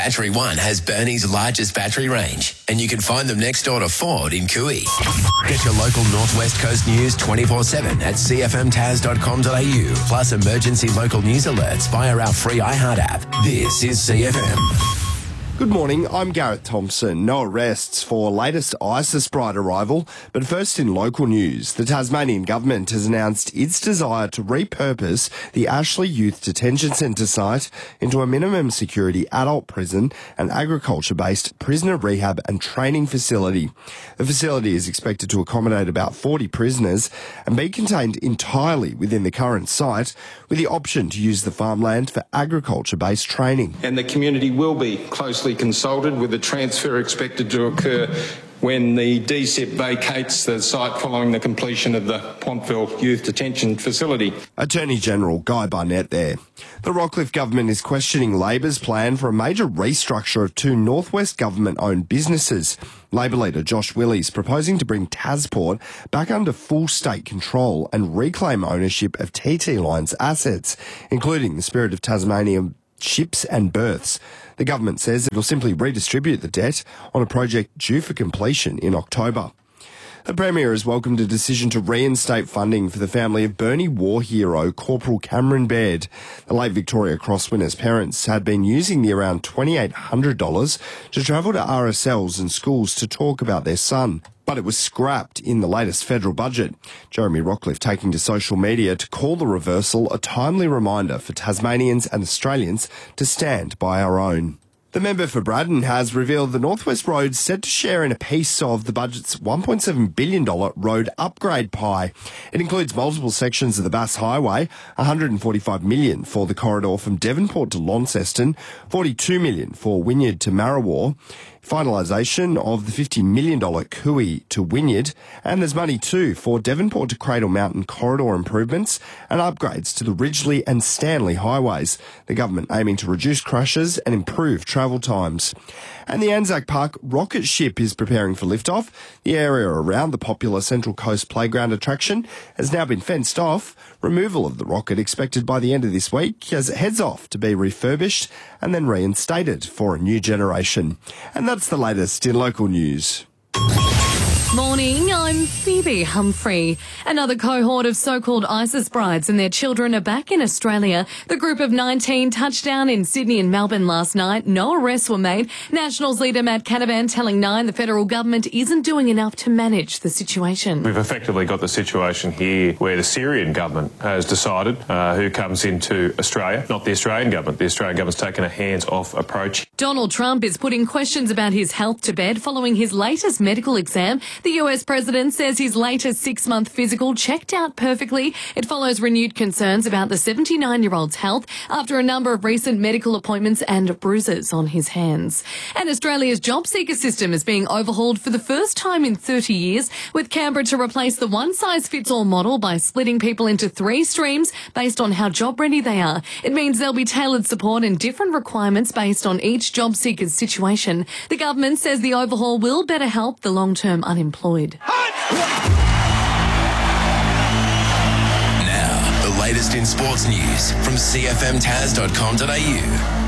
Battery One has Burnie's largest battery range, and you can find them next door to Ford in Cooey. Get your local Northwest Coast news 24/7 at cfmtaz.com.au, plus emergency local news alerts via our free iHeart app. This is CFM. Good morning, I'm Garrett Thompson. No arrests for latest ISIS bride arrival, but first in local news, the Tasmanian government has announced its desire to repurpose the Ashley Youth Detention Centre site into a minimum security adult prison and agriculture-based prisoner rehab and training facility. The facility is expected to accommodate about 40 prisoners and be contained entirely within the current site, with the option to use the farmland for agriculture-based training. And the community will be closely consulted, with the transfer expected to occur when the DCEP vacates the site following the completion of the Pontville Youth Detention Facility. Attorney General Guy Barnett there. The Rockcliffe government is questioning Labor's plan for a major restructure of two Northwest government-owned businesses. Labor leader Josh Willie's proposing to bring Tasport back under full state control and reclaim ownership of TT Line's assets, including the Spirit of Tasmania ships and berths. The government says it'll simply redistribute the debt on a project due for completion in October. The Premier has welcomed a decision to reinstate funding for the family of Burnie war hero Corporal Cameron Baird. The late Victoria Cross winner's parents had been using the around $2,800 to travel to RSLs and schools to talk about their son, but it was scrapped in the latest federal budget. Jeremy Rockcliffe taking to social media to call the reversal a timely reminder for Tasmanians and Australians to stand by our own. The member for Braddon has revealed the Northwest Road's set to share in a piece of the budget's $1.7 billion road upgrade pie. It includes multiple sections of the Bass Highway, $145 million for the corridor from Devonport to Launceston, $42 million for Wynyard to Marrawar, finalisation of the $50 million Cooey to Wynyard, and there's money too for Devonport to Cradle Mountain corridor improvements and upgrades to the Ridgely and Stanley highways, the government aiming to reduce crashes and improve travel times. And the Anzac Park rocket ship is preparing for liftoff. The area around the popular Central Coast Playground attraction has now been fenced off. Removal of the rocket expected by the end of this week as it heads off to be refurbished and then reinstated for a new generation. And that's the latest in local news. Morning, I'm Phoebe Humphrey. Another cohort of so-called ISIS brides and their children are back in Australia. The group of 19 touched down in Sydney and Melbourne last night. No arrests were made. Nationals leader Matt Canavan telling Nine the federal government isn't doing enough to manage the situation. We've effectively got the situation here where the Syrian government has decided who comes into Australia, not the Australian government. The Australian government's taken a hands-off approach. Donald Trump is putting questions about his health to bed following his latest medical exam. The US president says his latest 6-month physical checked out perfectly. It follows renewed concerns about the 79-year-old's health after a number of recent medical appointments and bruises on his hands. And Australia's job seeker system is being overhauled for the first time in 30 years, with Canberra to replace the one-size-fits-all model by splitting people into 3 streams based on how job-ready they are. It means there'll be tailored support and different requirements based on each job seeker's situation. The government says the overhaul will better help the long-term unemployed. Now, the latest in sports news from cfmtaz.com.au.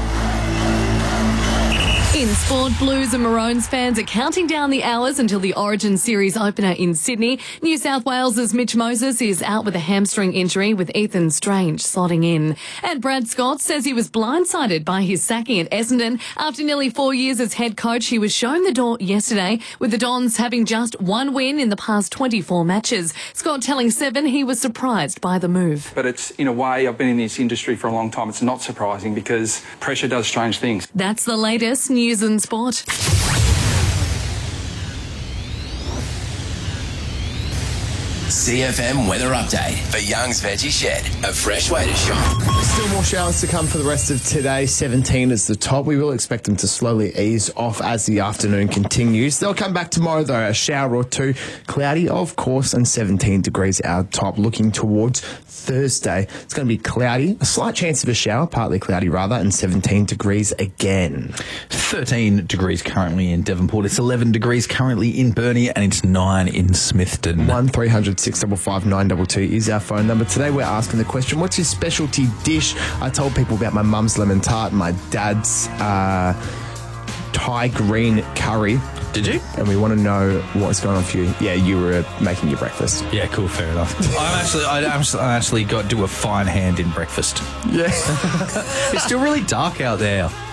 In sport, Blues and Maroons fans are counting down the hours until the Origin Series opener in Sydney. New South Wales's Mitch Moses is out with a hamstring injury, with Ethan Strange slotting in. And Brad Scott says he was blindsided by his sacking at Essendon. After nearly 4 years as head coach, he was shown the door yesterday, with the Dons having just 1 win in the past 24 matches. Scott telling Seven he was surprised by the move. But it's, in a way, I've been in this industry for a long time. It's not surprising because pressure does strange things. That's the latest news and sport. CFM weather update for Young's Veggie Shed, a fresh way to shop. Still more showers to come for the rest of today. 17 is the top. We will expect them to slowly ease off as the afternoon continues. They'll come back tomorrow, though, a shower or two. Cloudy, of course, and 17 degrees our top. Looking towards Thursday, it's going to be cloudy, a slight chance of a shower, partly cloudy rather, and 17 degrees again. 13 degrees currently in Devonport. It's 11 degrees currently in Burnie, and it's 9 in Smithton. 1300 655 922 is our phone number. Today we're asking the question, what's your specialty dish? I told people about my mum's lemon tart, my dad's Thai green curry. Did you? And we want to know what's going on for you. Yeah, you were making your breakfast. Yeah, cool, fair enough. I actually got to do a fine hand in breakfast. Yeah. It's still really dark out there.